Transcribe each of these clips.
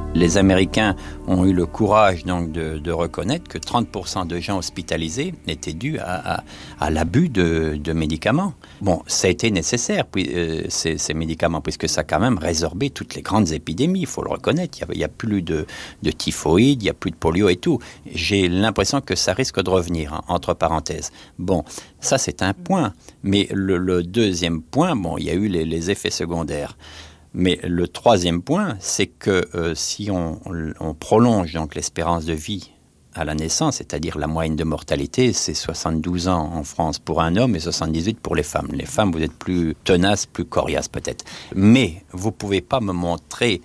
Les Américains ont eu le courage donc de reconnaître que 30% de gens hospitalisés étaient dus à l'abus de médicaments. Bon, ça a été nécessaire, ces médicaments, puisque ça a quand même résorbé toutes les grandes épidémies, il faut le reconnaître. Il n'y a plus de typhoïde, il n'y a plus de polio et tout. J'ai l'impression que ça risque de revenir, hein, entre parenthèses. Bon, ça c'est un point. Mais le deuxième point, bon, il y a eu les effets secondaires. Mais le troisième point, c'est que si on prolonge donc l'espérance de vie à la naissance, c'est-à-dire la moyenne de mortalité, c'est 72 ans en France pour un homme et 78 pour les femmes. Les femmes, vous êtes plus tenaces, plus coriaces peut-être. Mais vous ne pouvez pas me montrer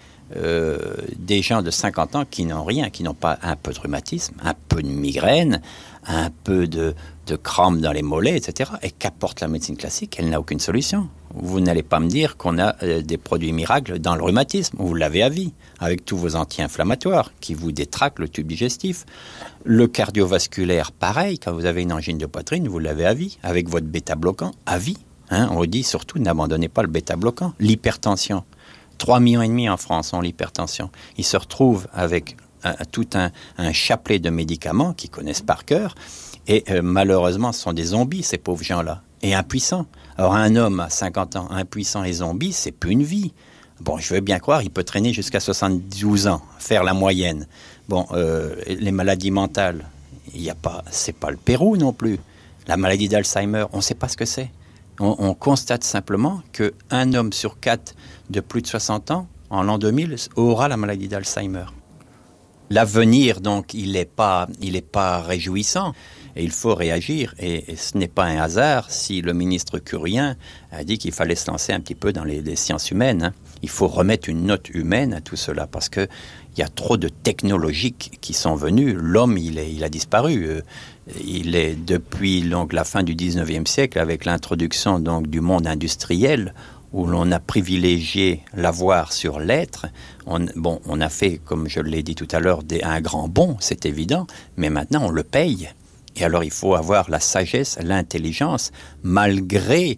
des gens de 50 ans qui n'ont rien, qui n'ont pas un peu de rhumatisme, un peu de migraine, un peu de crampes dans les mollets, etc. Et qu'apporte la médecine classique? Elle n'a aucune solution. Vous n'allez pas me dire qu'on a des produits miracles dans le rhumatisme. Vous l'avez à vie, avec tous vos anti-inflammatoires qui vous détraquent le tube digestif. Le cardiovasculaire, pareil, quand vous avez une angine de poitrine, vous l'avez à vie, avec votre bêta-bloquant, à vie. Hein, on dit surtout, n'abandonnez pas le bêta-bloquant. L'hypertension. 3,5 millions en France ont l'hypertension. Ils se retrouvent avec tout un chapelet de médicaments qu'ils connaissent par cœur. Et malheureusement, ce sont des zombies, ces pauvres gens-là. Et impuissants. Alors un homme à 50 ans, impuissant et zombie, c'est plus une vie. Bon, je veux bien croire, il peut traîner jusqu'à 72 ans, faire la moyenne. Bon, les maladies mentales, c'est pas le Pérou non plus. La maladie d'Alzheimer, on ne sait pas ce que c'est. On constate simplement qu'un homme sur 4 de plus de 60 ans, en l'an 2000, aura la maladie d'Alzheimer. L'avenir, donc, il n'est pas réjouissant. Et il faut réagir. Et ce n'est pas un hasard si le ministre Curien a dit qu'il fallait se lancer un petit peu dans les sciences humaines. Hein. Il faut remettre une note humaine à tout cela parce qu'il y a trop de technologies qui sont venues. L'homme, il a disparu. Il est depuis donc, la fin du 19e siècle, avec l'introduction donc, du monde industriel, où l'on a privilégié l'avoir sur l'être. On a fait, comme je l'ai dit tout à l'heure, un grand bond, c'est évident, mais maintenant on le paye. Et alors il faut avoir la sagesse, l'intelligence, malgré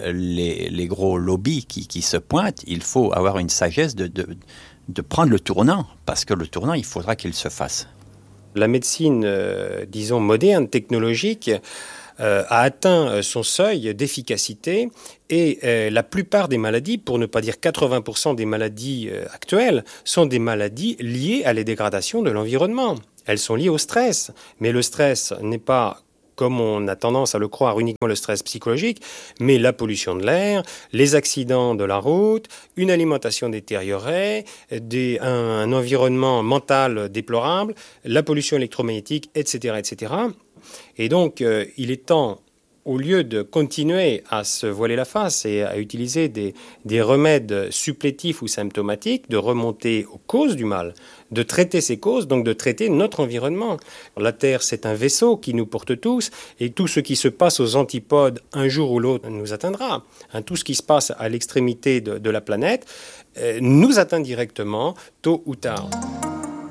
les gros lobbies qui se pointent, il faut avoir une sagesse de prendre le tournant, parce que le tournant, il faudra qu'il se fasse. La médecine, disons, moderne, technologique, a atteint son seuil d'efficacité et la plupart des maladies, pour ne pas dire 80% des maladies actuelles, sont des maladies liées à la dégradation de l'environnement. Elles sont liées au stress, mais le stress n'est pas, comme on a tendance à le croire, uniquement le stress psychologique, mais la pollution de l'air, les accidents de la route, une alimentation détériorée, un environnement mental déplorable, la pollution électromagnétique, etc., etc. Et donc, il est temps, au lieu de continuer à se voiler la face et à utiliser des remèdes supplétifs ou symptomatiques, de remonter aux causes du mal, de traiter ces causes, donc de traiter notre environnement. La Terre, c'est un vaisseau qui nous porte tous, et tout ce qui se passe aux antipodes, un jour ou l'autre, nous atteindra. Tout ce qui se passe à l'extrémité de la planète nous atteint directement, tôt ou tard.